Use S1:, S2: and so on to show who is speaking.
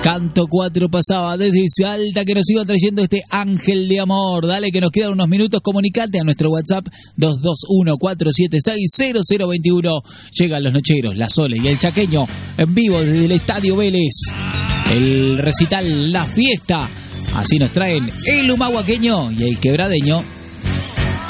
S1: Canto 4 pasaba desde Salta, que nos iba trayendo este ángel de amor. Dale, que nos quedan unos minutos. Comunicate a nuestro WhatsApp 221-476-0021. Llegan los nocheros, la Sole y el Chaqueño en vivo desde el Estadio Vélez. El recital, la fiesta. Así nos traen el humahuaqueño y el quebradeño.